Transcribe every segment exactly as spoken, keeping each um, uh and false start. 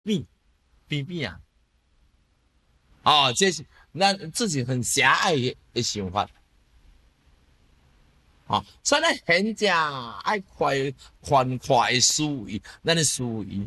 变变变啊！哦，这是咱自己很狭隘的的想法。哦，所以咱贤者爱快宽快的思维，咱的思维。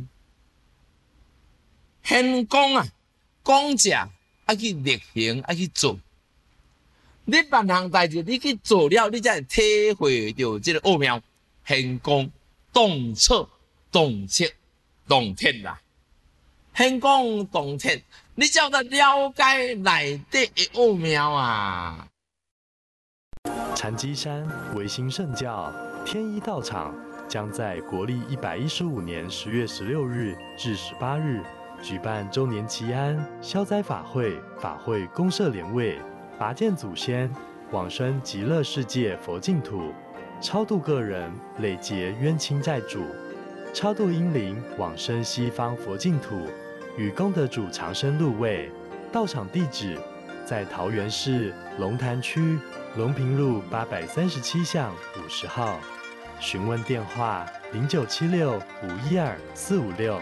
贤公啊，讲者爱去力行，爱去做。你万项代志，你去做了，你才会体会到这个奥妙。贤公洞彻洞彻洞天啦，贤公洞天，你才得了解内底的奥妙啊。 禅机山维新圣教天一道场将在国历一百一十五年十月十六日至十八日举办周年祈安消灾法会，法会公设莲位，拔剑祖先，往生极乐世界佛净土，超度个人累劫冤亲债主，超度阴灵往生西方佛净土，与功德主长生入位。道场地址在桃园市龙潭区龙平路八百三十七巷五十号，询问电话零九七六五一二四五六。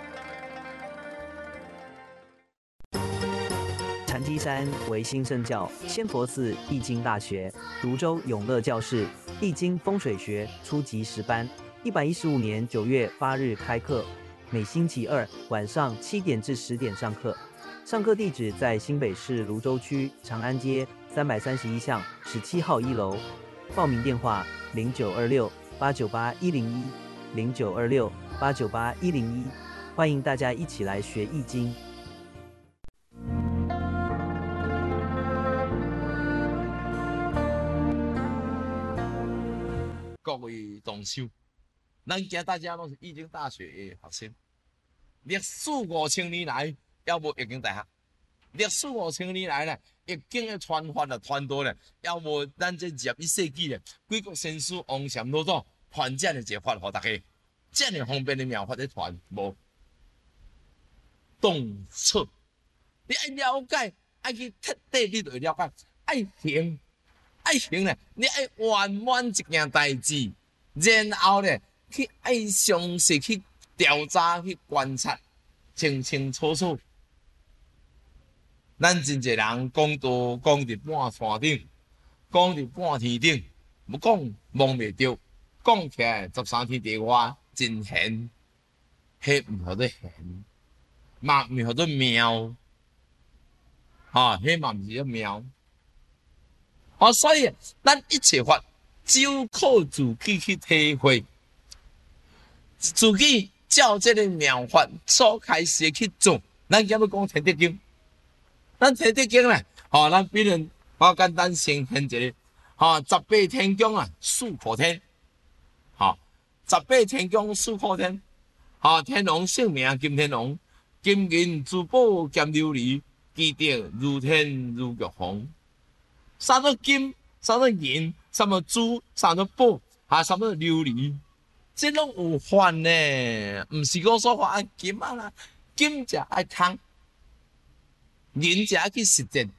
禅机山维新圣教仙佛寺易经大学泸州永乐教室易经风水学初级十班，一百一十五年九月八日开课，每星期二晚上七点至十点上课。上课地址在新北市泸州区长安街三百三十一巷十七号一楼。报名电话零九二六八九八一零一零九二六八九八一零一，欢迎大家一起来学易经。 各位同修，咱今大家都是易经大学的学生，历史五千年来，要无易经大学。历史五千年来呢，易经的传发啊传道呢，要无咱这二十一世纪呢，贵国先师王禅老祖传这样的一个法给大家，这样方便的妙法在传无？洞彻，你爱了解，爱去彻底，你就会了解，爱行。爱行呢，你爱圆满一件代志，然后呢，去爱详细去调查、去观察，清清楚楚。咱真侪人讲道讲伫半山顶，讲伫半天顶，要讲摸袂着，讲起来十三天地外真闲，迄毋叫做闲，嘛毋叫做妙，啊，迄嘛毋是叫妙。哦，所以咱一切法只有靠自己去体会，自己照这个妙法所开始去做。咱今要讲天地经，咱天地经呢，吼、哦，咱比如我简单先现一个，吼、哦，十八天宫啊，四库天，吼、哦，十八天宫四库天，吼、哦，天龙姓名金天龙，金银珠宝兼琉璃，基德如天如玉红。啥做金，啥做银，啥做珠，啥做宝，啊，啥做琉璃，这拢有法呢，毋是讲说话按金啊啦，金才爱通，银才爱去实践。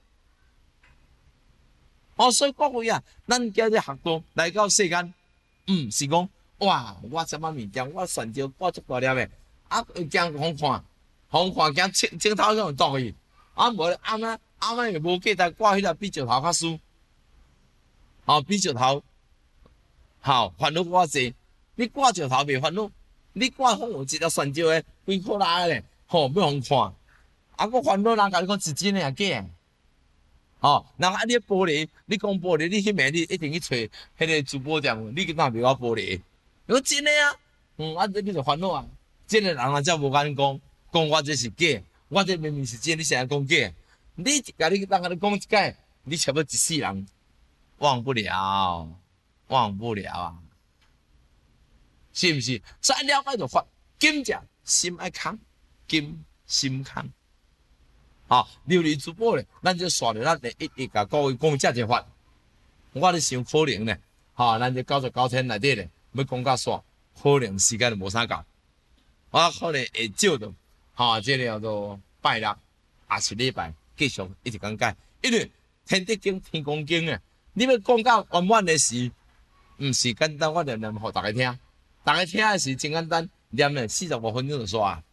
哦，所以各位啊，咱今日学道来到世间，毋是讲哇，我什么物件，我选择我足大粒的，啊，惊互看，互看惊镜镜头向倒去，啊，无暗啊。阿妈也无记得挂迄个比石头较输，哦，比石头，好烦恼挂济。你挂石头袂烦恼，你挂风有一条选石的，几箍拉咧，吼、哦，要互看。啊，佫烦恼人甲你讲是真诶啊假诶？哦，人啊你玻璃，你讲玻璃，你迄暝你一定去找迄个珠宝店，你今仔袂我玻璃。你讲真诶啊？嗯，啊你就烦恼啊。真诶人啊，才无甲你讲，讲我这是假，我这明明是真，你现在讲假。你甲你人甲你讲一解，你差不多一世人忘不了，忘不了啊，是毋是？所以了解就法，金者心爱空，金心空。啊，琉璃珠宝咧，咱就刷着咱第一一甲各位讲这一法，我咧想可能呢，哈、啊，咱这九十九天内底咧，要讲到煞，可能时间就无啥够，我可能会少着，哈、啊，这个叫做拜六，也是礼拜。继续一直讲解，因为天地经、天公经啊，你要讲到圆满的事，毋是简单，我就念互大家听。大家听的是真简单，念咧四十五分钟就煞。